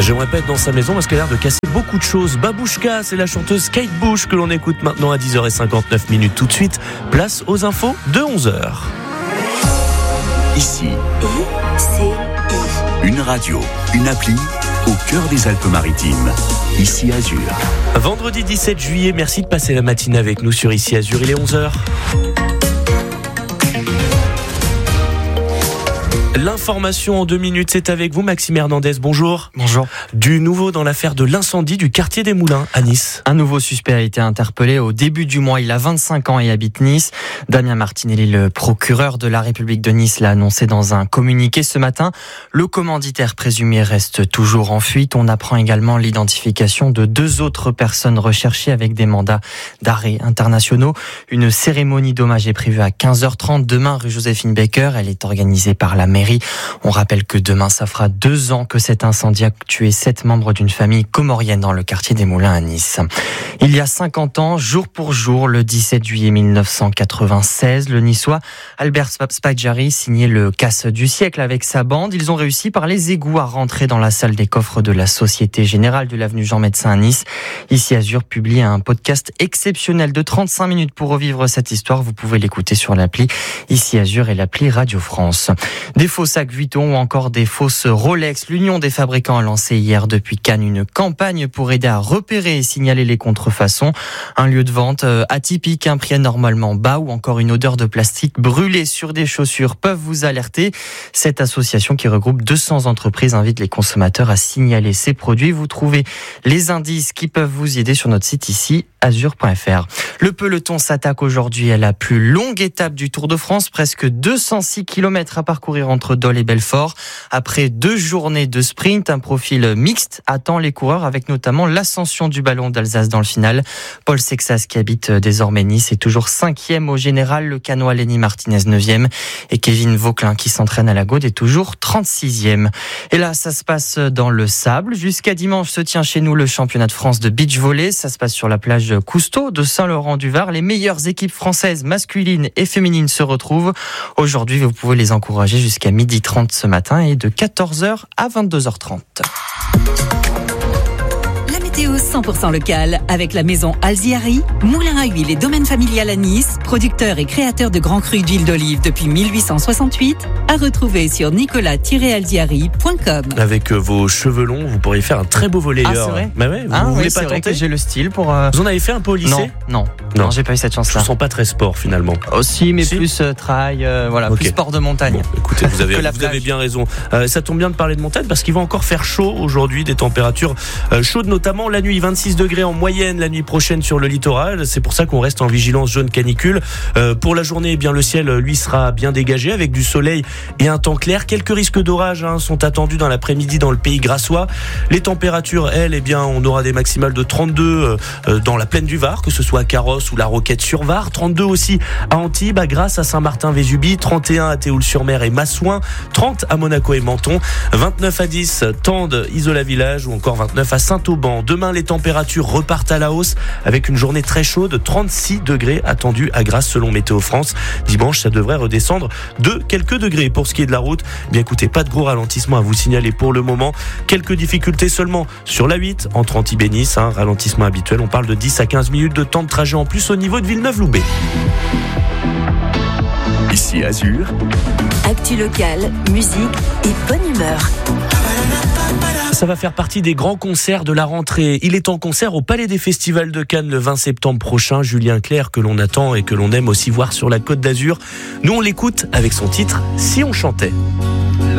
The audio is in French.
J'aimerais pas être dans sa maison parce qu'elle a l'air de casser beaucoup de choses. Babouchka, c'est la chanteuse Kate Bush que l'on écoute maintenant à 10h59 tout de suite. Place aux infos de 11h. Ici, une radio, une appli au cœur des Alpes-Maritimes. Ici Azur. Vendredi 17 juillet, merci de passer la matinée avec nous sur Ici Azur, il est 11h. L'information en 2 minutes, c'est avec vous Maxime Hernandez, bonjour. Bonjour. Du nouveau dans l'affaire de l'incendie du quartier des Moulins à Nice. Un nouveau suspect a été interpellé au début du mois, il a 25 ans et habite Nice. Damien Martinelli, le procureur de la République de Nice, l'a annoncé dans un communiqué ce matin. Le commanditaire présumé reste toujours en fuite. On apprend également l'identification de 2 autres personnes recherchées avec des mandats d'arrêt internationaux. Une cérémonie d'hommage est prévue à 15h30 demain rue Joséphine Baker. Elle est organisée par la mairie. On rappelle que demain, ça fera 2 ans que cet incendie a tué 7 membres d'une famille comorienne dans le quartier des Moulins à Nice. Il y a 50 ans, jour pour jour, le 17 juillet 1996, le Niçois Albert Spaggiari signait le casse du siècle avec sa bande. Ils ont réussi par les égouts à rentrer dans la salle des coffres de la Société Générale de l'avenue Jean Médecin à Nice. Ici Azur publie un podcast exceptionnel de 35 minutes pour revivre cette histoire. Vous pouvez l'écouter sur l'appli Ici Azur et l'appli Radio France. Des faux sacs Vuitton ou encore des fausses Rolex. L'Union des fabricants a lancé hier depuis Cannes une campagne pour aider à repérer et signaler les contrefaçons. Un lieu de vente atypique, un prix anormalement bas ou encore une odeur de plastique brûlé sur des chaussures peuvent vous alerter. Cette association qui regroupe 200 entreprises invite les consommateurs à signaler ces produits. Vous trouvez les indices qui peuvent vous aider sur notre site ici, azur.fr. Le peloton s'attaque aujourd'hui à la plus longue étape du Tour de France, presque 206 km à parcourir entre Dole et Belfort. Après 2 journées de sprint, un profil mixte attend les coureurs avec notamment l'ascension du ballon d'Alsace dans le final. Paul Sexas qui habite désormais Nice est toujours 5e au général, le Canois Lenny Martinez 9e et Kevin Vauquelin qui s'entraîne à la Gaude est toujours 36e. Et là, ça se passe dans le sable. Jusqu'à dimanche se tient chez nous le championnat de France de beach volley. Ça se passe sur la plage Cousteau de Saint-Laurent-du-Var. Les meilleures équipes françaises masculines et féminines se retrouvent. Aujourd'hui, vous pouvez les encourager jusqu'à 12h30 ce matin et de 14h à 22h30. La météo 100% locale avec la maison Alziari, moulin à huile et domaine familial à Nice, producteur et créateur de grands crus d'huile d'olive depuis 1868, à retrouver sur nicolas-alziari.com. Avec vos cheveux longs, vous pourriez faire un très beau volleyeur. Ah, c'est vrai. Bah ouais, vous voulez pas tenter? J'ai le style pour... Vous en avez fait un peu au lycée? Non, j'ai pas eu cette Je chance-là. ne sens pas très sport finalement. Aussi, mais Si. plus trail, Ok. plus sport de montagne. Bon, écoutez, vous avez Que la plage. bien raison. Ça tombe bien de parler de montagne parce qu'il va encore faire chaud aujourd'hui, des températures chaudes notamment la nuit, 26 degrés en moyenne la nuit prochaine sur le littoral. C'est pour ça qu'on reste en vigilance jaune canicule. Pour la journée, eh bien le ciel lui sera bien dégagé avec du soleil et un temps clair. Quelques risques d'orage sont attendus dans l'après-midi dans le pays grassois. Les températures, elles, eh bien on aura des maximales de 32 dans la plaine du Var, que ce soit à Carrosse ou la Roquette-sur-Var, 32 aussi à Antibes, à Grasse, à Saint-Martin-Vésubie, 31 à Théoul-sur-Mer et Massouin, 30 à Monaco et Menton, 29 à 10 Tende, Isola-Village ou encore 29 à Saint-Auban. Demain, les températures repartent à la hausse avec une journée très chaude, 36 degrés attendus à Grasse selon Météo France. Dimanche, ça devrait redescendre de quelques degrés. Pour ce qui est de la route, eh bien écoutez, pas de gros ralentissement à vous signaler pour le moment. Quelques difficultés seulement sur la 8 entre Antibes et Nice, ralentissement habituel. On parle de 10 à 15 minutes de temps de trajet en plus au niveau de Villeneuve-Loubet. Ici Azur. Actu locale, musique et bonne humeur. Ça va faire partie des grands concerts de la rentrée. Il est en concert au Palais des Festivals de Cannes le 20 septembre prochain. Julien Clerc, que l'on attend et que l'on aime aussi voir sur la Côte d'Azur. Nous, on l'écoute avec son titre « Si on chantait ».